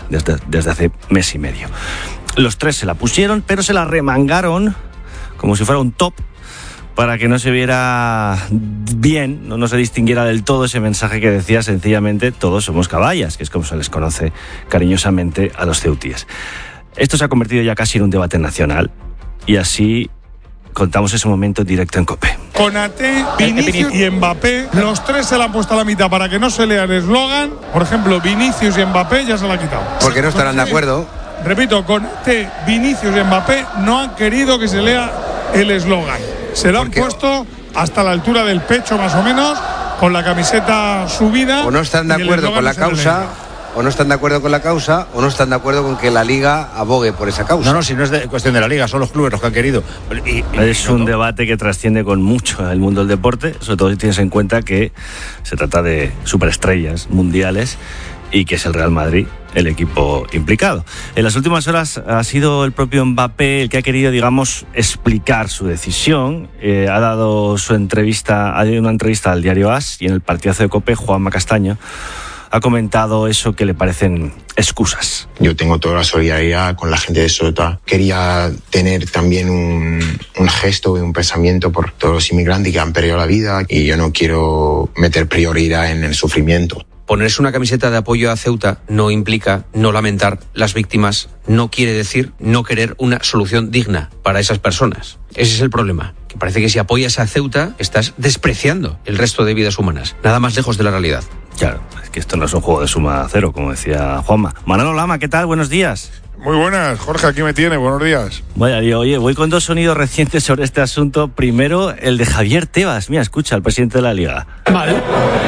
desde hace mes y medio. Los tres se la pusieron, pero se la remangaron como si fuera un top, para que no se viera bien, no se distinguiera del todo ese mensaje que decía sencillamente todos somos caballas, que es como se les conoce cariñosamente a los ceutíes. Esto se ha convertido ya casi en un debate nacional y así contamos ese momento en directo en COPE. Konaté, Vinicius y Mbappé, los tres se la han puesto a la mitad para que no se lea el eslogan. Por ejemplo, Vinicius y Mbappé ya se la han quitado. Porque no estarán de acuerdo. Repito, Konaté, Vinicius y Mbappé no han querido que se lea el eslogan. Se lo han puesto hasta la altura del pecho más o menos, con la camiseta subida. O no están de acuerdo con la causa, o no están de acuerdo con la causa, o no están de acuerdo con que la Liga abogue por esa causa. No, si no es cuestión de la Liga, son los clubes los que han querido. Es un debate que trasciende con mucho el mundo del deporte, sobre todo si tienes en cuenta que se trata de superestrellas mundiales y que es el Real Madrid el equipo implicado. En las últimas horas ha sido el propio Mbappé el que ha querido, digamos, explicar su decisión. Ha dado una entrevista al diario AS y en el partidazo de COPE, Juanma Castaño ha comentado eso que le parecen excusas. Yo tengo toda la solidaridad con la gente de Ceuta. Quería tener también un gesto y un pensamiento por todos los inmigrantes que han perdido la vida y yo no quiero meter prioridad en el sufrimiento. Ponerse una camiseta de apoyo a Ceuta no implica no lamentar las víctimas, no quiere decir no querer una solución digna para esas personas. Ese es el problema, que parece que si apoyas a Ceuta estás despreciando el resto de vidas humanas, nada más lejos de la realidad. Claro, es que esto no es un juego de suma cero, como decía Juanma. Manolo Lama, ¿qué tal? Buenos días. Muy buenas, Jorge, aquí me tiene, buenos días. Vaya, oye, voy con dos sonidos recientes sobre este asunto. Primero, el de Javier Tebas. Mira, escucha, el presidente de la Liga. Vale,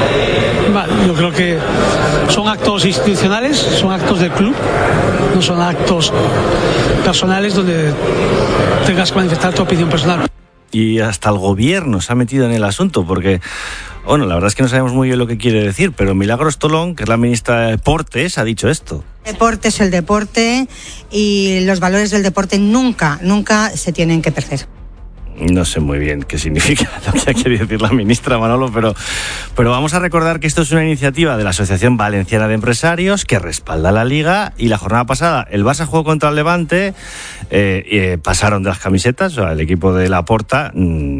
yo creo que son actos institucionales, son actos del club, no son actos personales donde tengas que manifestar tu opinión personal. Y hasta el gobierno se ha metido en el asunto, porque, bueno, la verdad es que no sabemos muy bien lo que quiere decir, pero Milagros Tolón, que es la ministra de Deportes, ha dicho esto. El deporte es el deporte y los valores del deporte nunca se tienen que perder. No sé muy bien qué significa lo que ha querido decir la ministra, Manolo, pero vamos a recordar que esto es una iniciativa de la Asociación Valenciana de Empresarios que respalda la Liga, y la jornada pasada el Barça jugó contra el Levante, pasaron de las camisetas, o sea, el equipo de Laporta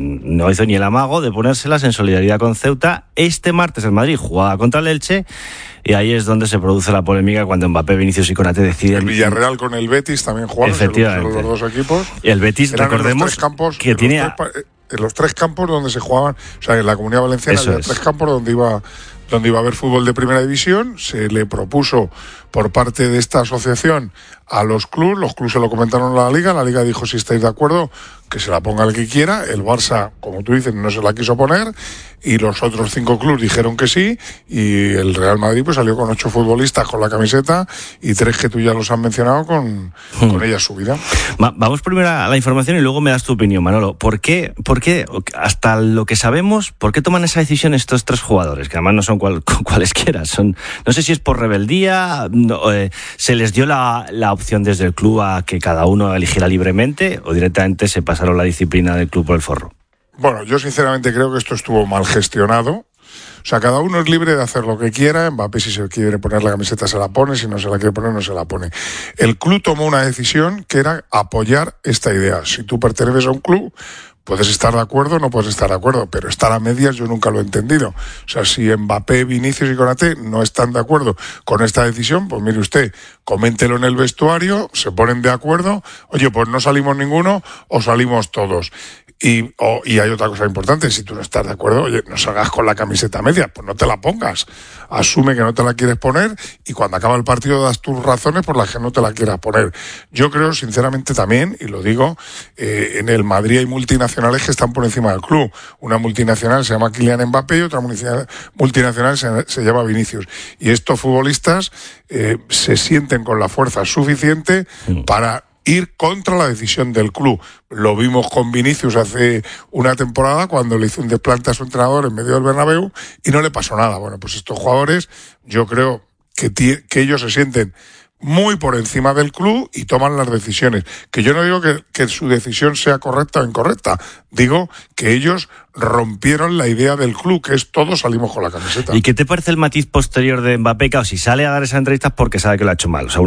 no hizo ni el amago de ponérselas en solidaridad con Ceuta. Este martes el Madrid jugaba contra el Elche, y ahí es donde se produce la polémica cuando Mbappé, Vinicius y Konaté deciden... El Villarreal con el Betis también jugaron. Efectivamente. Los dos equipos. Y el Betis, recordemos, que tiene... En los tres campos donde se jugaban, o sea, en la Comunidad Valenciana había tres campos donde iba a haber fútbol de primera división. Se le propuso por parte de esta asociación a los clubes se lo comentaron a la Liga dijo, si estáis de acuerdo, que se la ponga el que quiera. El Barça, como tú dices, no se la quiso poner, y los otros 5 clubes dijeron que sí, y el Real Madrid pues salió con 8 futbolistas con la camiseta y 3 que tú ya los has mencionado con ella subida. Vamos primero a la información y luego me das tu opinión, Manolo. ¿Por qué, hasta lo que sabemos, por qué toman esa decisión estos 3 jugadores, que además no son cualesquiera? No sé si es por rebeldía, se les dio la opción desde el club a que cada uno eligiera libremente, o directamente se pasaron la disciplina del club por el forro. Bueno, yo sinceramente creo que esto estuvo mal gestionado. O sea, cada uno es libre de hacer lo que quiera. Mbappé, si se quiere poner la camiseta, se la pone. Si no se la quiere poner, no se la pone. El club tomó una decisión que era apoyar esta idea. Si tú perteneces a un club, puedes estar de acuerdo o no puedes estar de acuerdo, pero estar a medias yo nunca lo he entendido. O sea, si Mbappé, Vinicius y Konaté no están de acuerdo con esta decisión, pues mire usted, coméntelo en el vestuario, se ponen de acuerdo, oye, pues no salimos ninguno o salimos todos. Y hay otra cosa importante, si tú no estás de acuerdo, oye, no salgas con la camiseta media, pues no te la pongas. Asume que no te la quieres poner y cuando acaba el partido das tus razones por las que no te la quieras poner. Yo creo, sinceramente también, y lo digo, en el Madrid hay multinacionales que están por encima del club. Una multinacional se llama Kylian Mbappé y otra multinacional se llama Vinicius. Y estos futbolistas se sienten con la fuerza suficiente para ir contra la decisión del club. Lo vimos con Vinicius hace una temporada cuando le hizo un desplante a su entrenador en medio del Bernabéu y no le pasó nada. Bueno, pues estos jugadores, yo creo que ellos se sienten muy por encima del club y toman las decisiones. Que yo no digo que su decisión sea correcta o incorrecta. Digo que ellos rompieron la idea del club, que es todos salimos con la camiseta. ¿Y qué te parece el matiz posterior de Mbappé? Claro, si sale a dar esa entrevista es porque sabe que lo ha hecho mal. O sea,